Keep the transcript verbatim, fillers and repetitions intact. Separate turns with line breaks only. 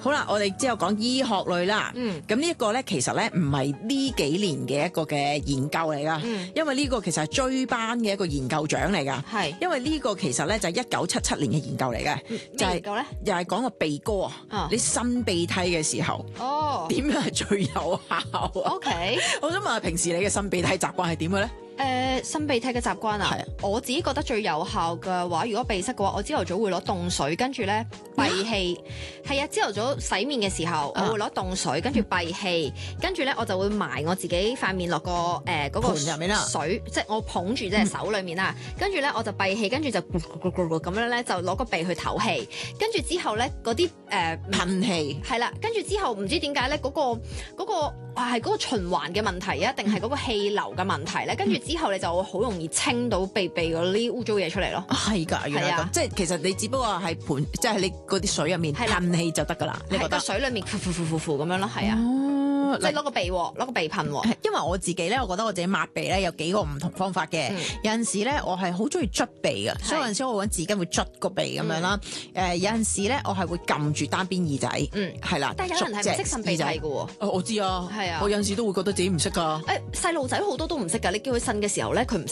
好啦，我哋之後講醫學類啦。
嗯，
咁呢一個咧，其實咧唔係呢幾年嘅一個嘅研究嚟噶，
嗯
因為呢個其實係追班嘅一個研究獎嚟噶。
係
因為呢個其實咧就係一九七七年嘅研究嚟嘅，就係
咩研究咧？
又係講個鼻哥啊
啊，
你擤鼻涕嘅時候
哦
點樣係最有效啊？
，OK。
我想問下，平時你嘅擤鼻涕習慣係點嘅咧？
誒擤鼻涕嘅習慣啊
係啊，
我自己覺得最有效嘅話，如果鼻塞嘅話，我朝頭早會攞凍水，跟住咧閉氣。係啊，朝頭早洗面嘅時候，我
啊
會攞凍水，跟住閉氣，跟住咧我就會埋我自己塊面落個誒嗰個
盤入面啦
水，即係我捧住隻手裡面啦。跟住咧我就閉氣，跟住就咕咕咕咕咁樣咧就攞個鼻去唞氣。跟住之後咧嗰啲誒
噴氣。
係啦，跟住之後唔知點解咧嗰個嗰個啊係嗰個循環嘅問題啊，定係嗰個氣流嘅問題咧？跟住之後你就會好容易清到鼻鼻嗰啲污糟嘢出嚟咯。
啊係㗎，原來咁
係啊，
即係其實你只不過係盤，即係你嗰啲水入面
係啦
噴氣就得㗎啦。你覺得？
喺個水裡面呼呼呼呼呼咁樣咯，係啊，
哦
即係攞個鼻喎，攞個鼻噴喎。
因為我自己咧，我覺得我自己抹鼻咧有幾個唔同方法嘅。
嗯
有陣時咧，我係好中意捽鼻嘅，所以有陣時我揾紙巾會捽個鼻咁樣啦。誒、有陣時咧，我係會撳住單邊耳仔，
嗯
係啦。
但係有人係唔識擤鼻涕
捉隻耳仔
嘅喎。
哦，我知啊，
係啊
我有陣時都會覺得自己唔識㗎。
誒細路仔好多都唔識㗎，你叫佢擤嘅時候咧，佢唔